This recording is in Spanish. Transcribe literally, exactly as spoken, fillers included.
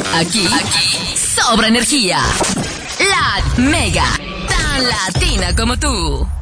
Aquí, aquí, sobra energía. La Mega, tan latina como tú.